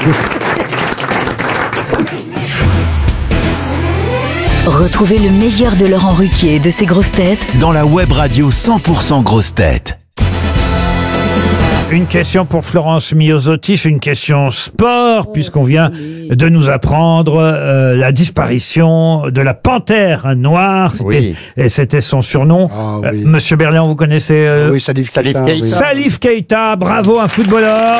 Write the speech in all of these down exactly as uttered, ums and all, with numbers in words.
Retrouvez le meilleur de Laurent Ruquier et de ses grosses têtes dans la web radio cent pour cent grosses têtes. Une question pour Florence Miosotis, une question sport, puisqu'on vient de nous apprendre euh, la disparition de la panthère noire. Oui. Et, et c'était son surnom. Ah, oui. Euh, Monsieur Berliand, vous connaissez euh, Oui, Salif Salif Keita. Keita. oui. Salif Keita, bravo, un footballeur.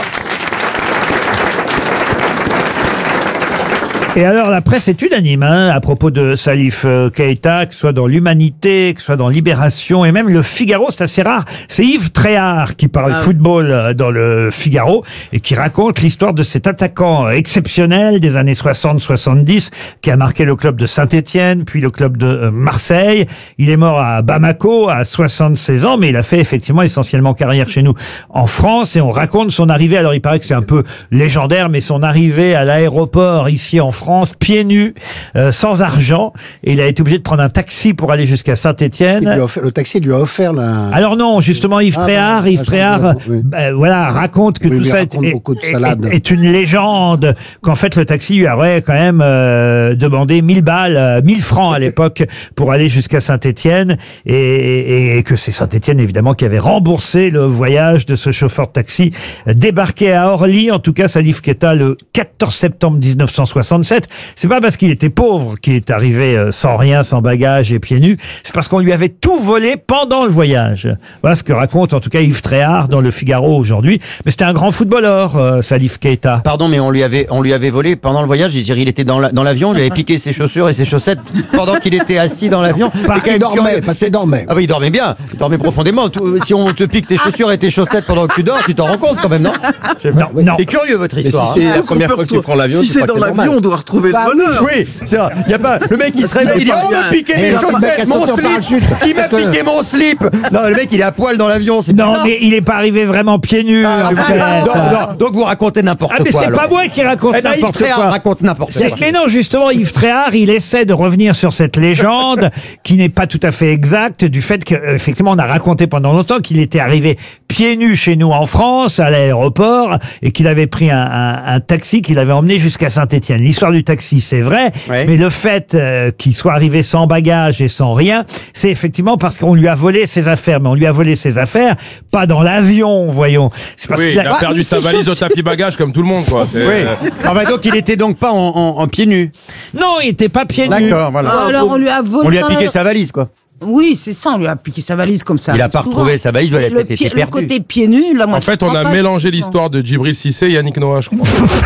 Et alors, la presse est unanime hein, à propos de Salif euh, Keita, que ce soit dans l'Humanité, que ce soit dans Libération, et même le Figaro, c'est assez rare. C'est Yves Tréhard qui parle Ah. football euh, dans le Figaro et qui raconte l'histoire de cet attaquant exceptionnel des années soixante soixante-dix qui a marqué le club de Saint-Étienne, puis le club de euh, Marseille. Il est mort à Bamako à soixante-seize ans, mais il a fait effectivement essentiellement carrière chez nous en France et on raconte son arrivée. Alors, il paraît que c'est un peu légendaire, mais son arrivée à l'aéroport ici en France, France, pieds nus, euh, sans argent, et il a été obligé de prendre un taxi pour aller jusqu'à Saint-Étienne. Le taxi lui a offert la... Alors non, justement, Yves Ah, Tréhard, bah, Yves ah, Tréhard, oui. bah, voilà, raconte que Oui, tout mais ça raconte est, beaucoup de est- salades. est- est une légende, qu'en fait le taxi lui aurait quand même euh, demandé mille balles, euh, mille francs à l'époque pour aller jusqu'à Saint-Étienne, et, et, et que c'est Saint-Étienne évidemment qui avait remboursé le voyage de ce chauffeur de taxi débarqué à Orly. En tout cas, Salif Keita le quatorze septembre mille neuf cent soixante-sept. C'est pas parce qu'il était pauvre qu'il est arrivé euh, sans rien, sans bagage et pieds nus. C'est parce qu'on lui avait tout volé pendant le voyage. Voilà ce que raconte en tout cas Yves Tréhard dans le Figaro aujourd'hui. Mais c'était un grand footballeur, euh, Salif Keita. Pardon, mais on lui avait, on lui avait volé pendant le voyage. Je veux dire, il était dans la- dans l'avion, il avait piqué ses chaussures et ses chaussettes pendant qu'il était assis dans l'avion. Parce C'est qu'il quand même dormait, curieux. parce qu'il dormait. Ah oui, il dormait bien, il dormait profondément. Tout- Si on te pique tes chaussures et tes chaussettes pendant que tu dors, tu t'en rends compte quand même, non? Non, non. C'est curieux votre Mais si histoire. c'est hein. la première fois que tu prends l'avion, si tu c'est crois dans que c'est l'avion, normal. on doit retrouver Bah le bonheur. Oui, c'est vrai. Il y a pas le mec qui se réveille, il dit on m'a piqué mes Eh, le mec a chaussettes, mon sauté en slip. parachute. Qui m'a piqué mon slip? Non, le mec il est à poil dans l'avion, c'est Non, bizarre. mais il est pas arrivé vraiment pieds nus. Ah, Yves ah, Tréhard. non, non, donc vous racontez n'importe Ah, mais quoi. c'est alors. pas moi qui raconte Eh ben, Yves n'importe Tréhard quoi. raconte n'importe C'est- quoi. Mais non, justement, Yves Tréhard, il essaie de revenir sur cette légende qui n'est pas tout à fait exacte du fait qu'effectivement, on a raconté pendant longtemps qu'il était arrivé pieds nus chez nous en France, à l'aéroport, et qu'il avait pris un, un- un taxi qu'il avait emmené jusqu'à Saint-Étienne. L'histoire du taxi, c'est vrai, Ouais. mais le fait euh, qu'il soit arrivé sans bagage et sans rien, c'est effectivement parce qu'on lui a volé ses affaires. Mais on lui a volé ses affaires, pas dans l'avion, voyons. C'est parce Oui, qu'il il a perdu sa valise au tapis bagage comme tout le monde, quoi. C'est- Oui. Ah bah donc il était donc pas en, en- en pieds nus. Non, il était pas pieds nus. D'accord, voilà. Ou alors on lui a volé. On lui a dans piqué la- sa valise, quoi. Oui, c'est ça, on lui a piqué sa valise comme ça. Il a pas Souvent. retrouvé sa valise, ou elle a le, peut-être pied- été le perdue. côté pieds nus, là, moi, En fait, je on crois a pas, mélangé c'est l'histoire de Djibril Cissé et Yannick Noah, je crois.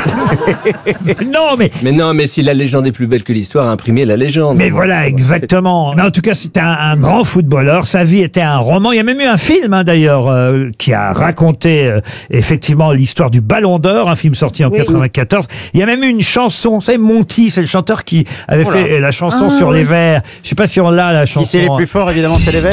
Non, mais Mais non, mais si la légende est plus belle que l'histoire, imprimez la légende. Mais voilà, exactement. Mais en tout cas, c'était un, un grand footballeur. Sa vie était un roman. Il y a même eu un film, hein, d'ailleurs, euh, qui a raconté euh, effectivement l'histoire du Ballon d'Or, un film sorti en Oui. quatre-vingt-quatorze. Il y a même eu une chanson. Vous savez, Monty, c'est le chanteur qui avait Oh là. fait la chanson Ah, sur oui. les vers. Je sais pas si on l'a, la Qui chanson. c'est les plus forts, évidemment, c'est les Verts.